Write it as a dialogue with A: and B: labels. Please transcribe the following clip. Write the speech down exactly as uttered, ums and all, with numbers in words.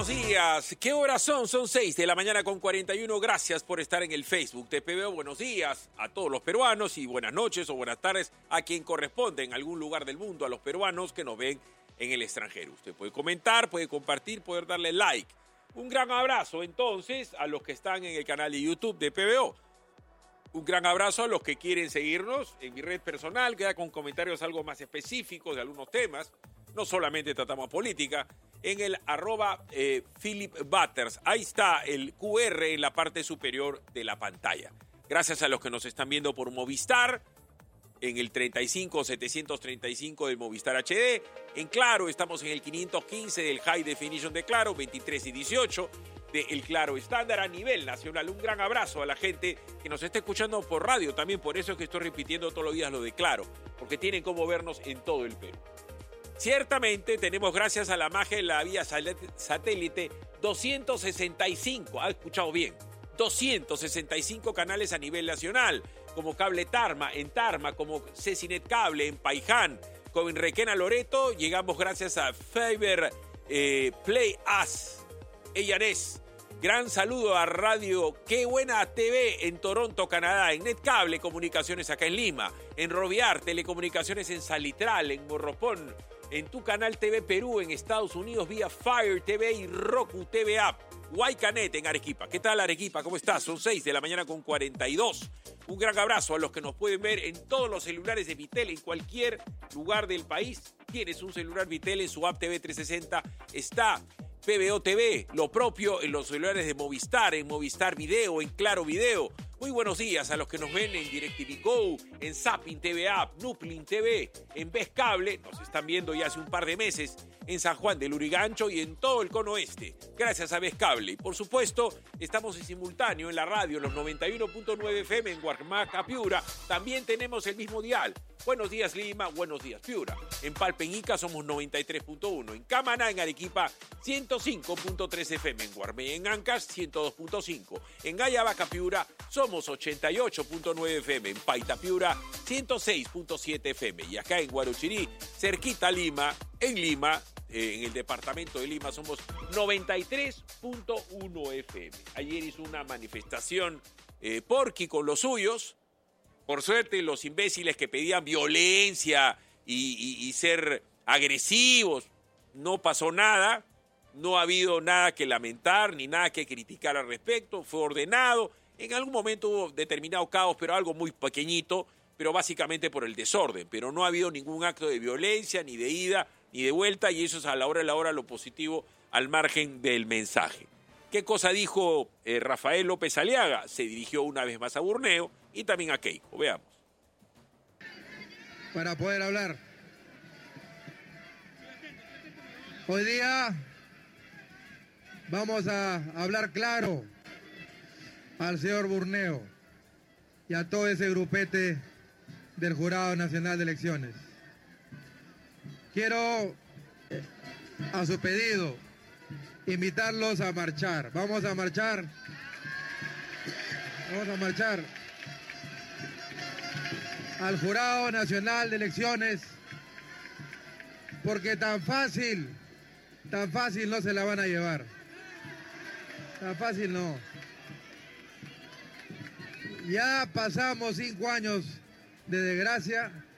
A: buenos días. ¿Qué horas son? Son seis de la mañana con cuarenta y uno. Gracias por estar en el Facebook de P B O. Buenos días a todos los peruanos y buenas noches o buenas tardes a quien corresponde en algún lugar del mundo, a los peruanos que nos ven en el extranjero. Usted puede comentar, puede compartir, puede darle like. Un gran abrazo entonces a los que están en el canal de YouTube de P B O. Un gran abrazo a los que quieren seguirnos en mi red personal, queda con comentarios algo más específicos de algunos temas. No solamente tratamos política, en el arroba eh, Philip Butters. Ahí está el Q R en la parte superior de la pantalla. Gracias a los que nos están viendo por Movistar, en el treinta y cinco setecientos treinta y cinco del Movistar H D. En Claro, estamos en el quinientos quince del High Definition de Claro, veintitrés y dieciocho del Claro estándar a nivel nacional. Un gran abrazo a la gente que nos está escuchando por radio. También por eso es que estoy repitiendo todos los días lo de Claro, porque tienen cómo vernos en todo el Perú. Ciertamente tenemos, gracias a la magia de la vía satélite, doscientos sesenta y cinco, ha escuchado bien, doscientos sesenta y cinco canales a nivel nacional, como Cable Tarma en Tarma, como Cecinet Cable en Paiján, como en Requena Loreto. Llegamos gracias a Fiber eh, Play Us, Ellanes. Gran saludo a Radio Qué Buena T V en Toronto, Canadá, en Netcable Comunicaciones acá en Lima, en Roviar Telecomunicaciones en Salitral, en Morropón, en Tu Canal T V Perú en Estados Unidos vía Fire T V y Roku T V App, Huaycanet en Arequipa. ¿Qué tal, Arequipa? ¿Cómo estás? Son seis de la mañana con cuarenta y dos. Un gran abrazo a los que nos pueden ver en todos los celulares de Vitel, en cualquier lugar del país. Tienes un celular Vitel en su app T V trescientos sesenta, está P B O T V, lo propio en los celulares de Movistar, en Movistar Video, en Claro Video. Muy buenos días a los que nos ven en DirecTV Go, en Zapping T V App, Nuplin T V, en Ves Cable, nos están viendo ya hace un par de meses, en San Juan del Lurigancho y en todo el cono oeste, gracias a Ves Cable. Y por supuesto, estamos en simultáneo en la radio, los noventa y uno punto nueve F M en Huarmaca, Piura. También tenemos el mismo dial. Buenos días Lima, buenos días Piura. En Palpeñica somos noventa y tres punto uno. En Camaná, en Arequipa, ciento cinco punto tres F M. En Guarmey, en Ancas, ciento dos punto cinco. En Gayabaca, Piura, somos ochenta y ocho punto nueve F M. En Paita, Piura, ciento seis punto siete F M. Y acá en Guarochirí, cerquita Lima, en Lima, eh, en el departamento de Lima, somos noventa y tres punto uno F M. Ayer hizo una manifestación eh, Porky con los suyos. Por suerte, los imbéciles que pedían violencia y, y, y ser agresivos, no pasó nada, no ha habido nada que lamentar ni nada que criticar al respecto, fue ordenado. En algún momento hubo determinado caos, pero algo muy pequeñito, pero básicamente por el desorden. Pero no ha habido ningún acto de violencia, ni de ida, ni de vuelta, y eso es a la hora de la hora lo positivo al margen del mensaje. ¿Qué cosa dijo eh, Rafael López Aliaga? Se dirigió una vez más a Burneo y también a Keiko. Veamos.
B: Para poder hablar. Hoy día vamos a hablar claro al señor Burneo y a todo ese grupete del Jurado Nacional de Elecciones. Quiero, a su pedido, invitarlos a marchar. Vamos a marchar. Vamos a marchar al Jurado Nacional de Elecciones, porque tan fácil, tan fácil no se la van a llevar. Tan fácil no. Ya pasamos cinco años de desgracia,